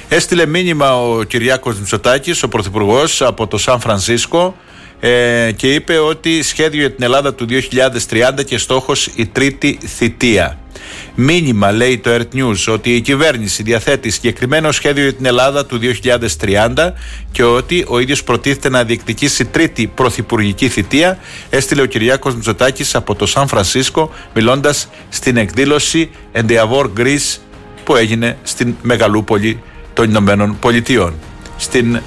Έστειλε μήνυμα ο Κυριάκος Μητσοτάκης, ο Πρωθυπουργός, από το Σαν Φρανσίσκο και είπε ότι σχέδιο για την Ελλάδα του 2030 και στόχος η τρίτη θητεία. Μήνυμα, λέει το Earth News, ότι η κυβέρνηση διαθέτει συγκεκριμένο σχέδιο για την Ελλάδα του 2030 και ότι ο ίδιος προτίθεται να διεκδικήσει τρίτη πρωθυπουργική θητεία. Έστειλε ο Κυριάκος Μητσοτάκης από το Σαν Φρανσίσκο, μιλώντας στην εκδήλωση Endeavor Greece που έγινε στην Μεγαλούπολη των Ηνωμένων Πολιτειών, στην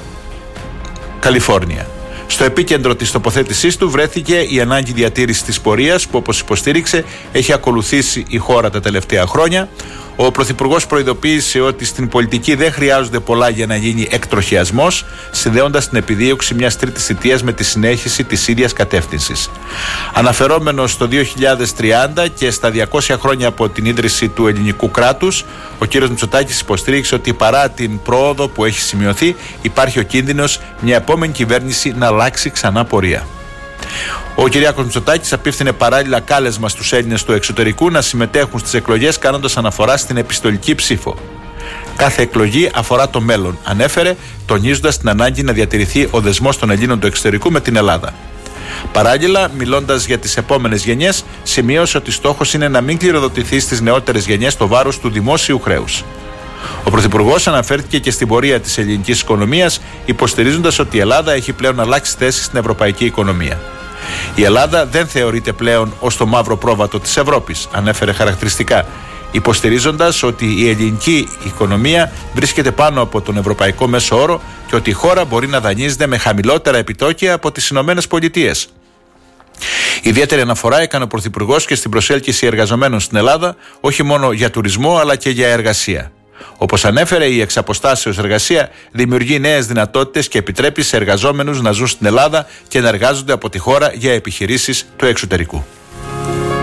Καλιφόρνια. Στο επίκεντρο της τοποθέτησής του βρέθηκε η ανάγκη διατήρησης της πορείας που, όπως υποστήριξε, έχει ακολουθήσει η χώρα τα τελευταία χρόνια. Ο Πρωθυπουργός προειδοποίησε ότι στην πολιτική δεν χρειάζονται πολλά για να γίνει εκτροχιασμός, συνδέοντας την επιδίωξη μιας τρίτης θητείας με τη συνέχιση της ίδιας κατεύθυνσης. Αναφερόμενος στο 2030 και στα 200 χρόνια από την ίδρυση του ελληνικού κράτους, ο κ. Μητσοτάκης υποστήριξε ότι παρά την πρόοδο που έχει σημειωθεί, υπάρχει ο κίνδυνος μια επόμενη κυβέρνηση να αλλάξει ξανά πορεία. Ο Κυριάκος Μητσοτάκης απίφθινε παράλληλα κάλεσμα στους Έλληνες του εξωτερικού να συμμετέχουν στις εκλογές, κάνοντας αναφορά στην επιστολική ψήφο. Κάθε εκλογή αφορά το μέλλον, ανέφερε, τονίζοντας την ανάγκη να διατηρηθεί ο δεσμός των Ελλήνων του εξωτερικού με την Ελλάδα. Παράλληλα, μιλώντας για τις επόμενες γενιές, σημείωσε ότι στόχος είναι να μην κληροδοτηθεί στις νεότερες γενιές το βάρος του δημόσιου χρέους. Ο Πρωθυπουργός αναφέρθηκε και στην πορεία της ελληνικής οικονομίας, υποστηρίζοντας ότι η Ελλάδα έχει πλέον αλλάξει θέση στην ευρωπαϊκή οικονομία. Η Ελλάδα δεν θεωρείται πλέον ως το μαύρο πρόβατο της Ευρώπης, ανέφερε χαρακτηριστικά, υποστηρίζοντας ότι η ελληνική οικονομία βρίσκεται πάνω από τον ευρωπαϊκό μέσο όρο και ότι η χώρα μπορεί να δανείζεται με χαμηλότερα επιτόκια από τις Ηνωμένες Πολιτείες. Ιδιαίτερη αναφορά έκανε ο Πρωθυπουργός και στην προσέλκυση εργαζομένων στην Ελλάδα, όχι μόνο για τουρισμό αλλά και για εργασία. Όπως ανέφερε, η εξαποστάσεως εργασία δημιουργεί νέες δυνατότητες και επιτρέπει σε εργαζόμενους να ζουν στην Ελλάδα και να εργάζονται από τη χώρα για επιχειρήσεις του εξωτερικού.